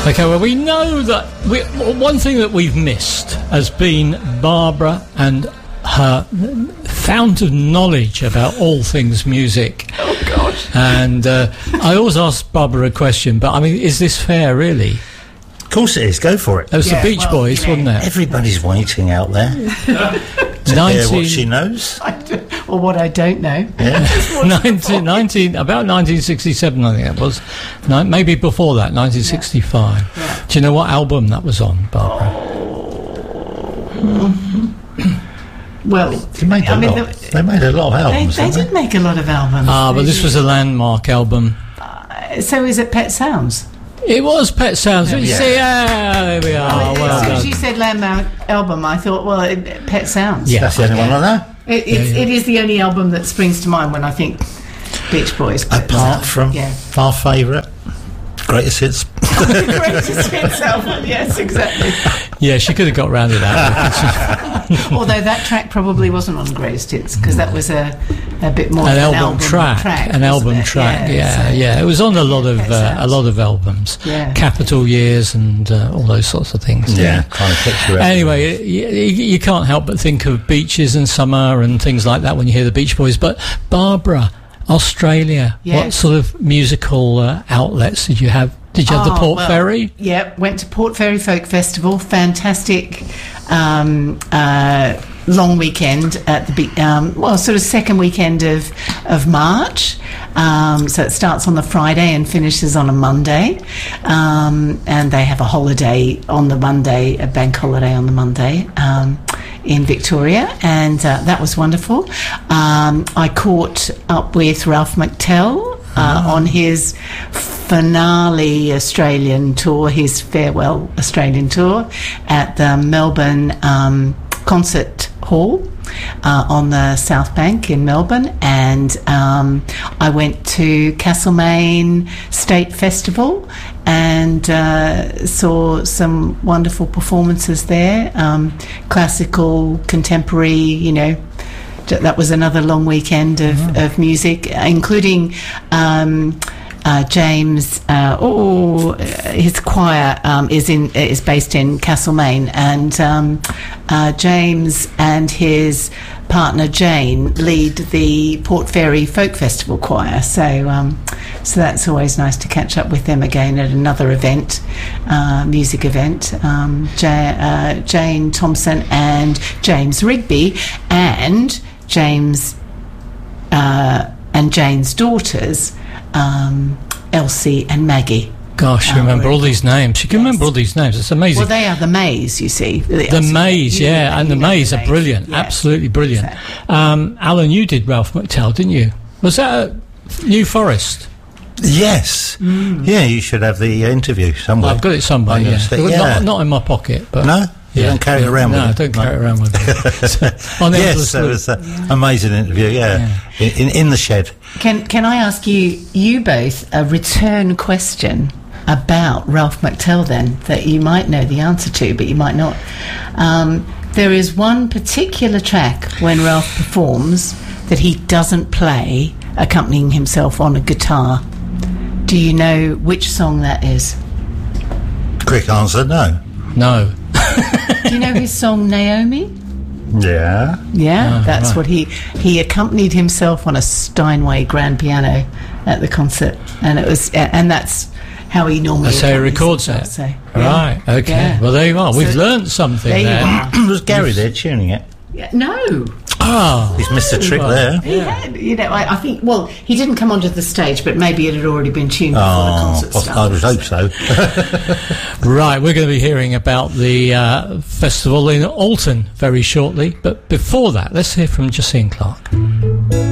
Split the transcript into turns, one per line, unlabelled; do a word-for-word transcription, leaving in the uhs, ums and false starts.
Okay, well, we know that we, one thing that we've missed has been Barbara and her fount of knowledge about all things music.
Oh, gosh.
And uh, I always ask Barbara a question, but I mean, is this fair, really?
Of course it is. Go for it.
It was
Yeah,
the Beach
well,
Boys,
you know,
wasn't it?
Everybody's waiting out there to hear what she knows.
I do, or what I don't know.
Yeah.
nineteen, nineteen, about nineteen sixty-seven, I think it was. No, maybe before that, nineteen sixty-five.
Yeah. Yeah.
Do you know what album that was on, Barbara?
Oh. Well,
They made a
I mean,
lot.
the-
They made a lot of
they,
albums.
they
didn't
did make a lot of albums.
Ah, but
They
this
did.
was a landmark album.
Uh, so is it Pet Sounds?
It was Pet Sounds. You
Yeah.
see, yeah, there we are.
Oh,
well
as soon as
done.
you said landmark album, I thought, well, it, Pet Sounds.
Yeah.
That's the only one I know.
It, it's,
Yeah, yeah.
it is the only album that springs to mind when I think Beach Boys. but,
Apart
uh,
from
yeah.
our favourite, greatest hits.
The greatest hits album, yes, exactly.
Yeah, she could have got round it out.
Although that track probably wasn't on Greatest Hits because that was a, a bit more
An
of
album, track, an
wasn't
album
it?
track. Yeah,
so-
yeah. It was on a lot of
Pet
uh, a
Sounds.
lot of albums.
Yeah.
Capital Years and uh, all those sorts of things.
Yeah, trying to picture it.
Anyway, you, you can't help but think of beaches and summer and things like that when you hear the Beach Boys. But Barbara, Australia, what
Yes.
sort of musical uh, outlets did you have? Did you have the
Oh,
Port
well,
Ferry?
Yeah, went to Port Ferry Folk Festival. Fantastic um, uh, long weekend at the be- um, well, sort of second weekend of of March. Um, so it starts on the Friday and finishes on a Monday, um, and they have a holiday on the Monday, a bank holiday on the Monday. Um, in Victoria, and uh, that was wonderful. Um, I caught up with Ralph McTell uh, on his finale Australian tour, his farewell Australian tour at the Melbourne um, Concert Hall uh, on the South Bank in Melbourne, and um, I went to Castlemaine State Festival and uh, saw some wonderful performances there, um, classical, contemporary, you know. That was another long weekend of,
Mm.
of music, including um, uh, James. Uh, oh, his choir um, is in is based in Castlemaine, and um, uh, James and his partner Jane lead the Port Fairy Folk Festival choir. So, um, so that's always nice to catch up with them again at another event, uh, music event. Um, Ja- uh, Jane Thompson and James Rigby and James uh, and Jane's daughters, um, Elsie and Maggie.
Gosh, you
Oh,
remember
really
all these names. You can
Yes.
remember all these names. It's amazing.
Well, they are the Maze, you see.
The Maze, yeah, and the Maze are brilliant,
Yes.
absolutely brilliant.
Exactly.
Um, Alan, you did Ralph McTell, didn't you? Was that at New Forest?
Yes. Yeah, you should have the uh, interview somewhere.
I've got it somewhere,
I'm
yeah.
gonna say,
Not,
yeah.
not in my pocket, but...
No? You don't carry it around
no,
with you?
I don't carry
No.
it around with me. So, on
Yes, that was an amazing interview, yeah. In, in, in the shed.
Can Can I ask you, you both, a return question about Ralph McTell then, that you might know the answer to, but you might not. Um, there is one particular track when Ralph performs that he doesn't play, accompanying himself on a guitar. Do you know which song that is?
Quick answer, no.
No.
Do you know his song Naomi?
Yeah.
Yeah,
Oh,
that's
right.
what he he accompanied himself on a Steinway grand piano at the concert, and it was and that's how he normally.
That's how he
accompanies
records
himself,
it.
So, yeah.
Right, okay.
Yeah.
Well, there you are. We've
So-
learnt something
There you
there.
are.
Was Gary there tuning it?
Yeah, no,
Oh,
He's missed a trick
Well,
there.
he had. You know, I, I think. Well, he didn't come onto the stage, but maybe it had already been tuned before the
Oh,
concert
poss- I would
started.
hope so.
right. We're going to be hearing about the uh, festival in Alton very shortly. But before that, let's hear from Jacine Clark.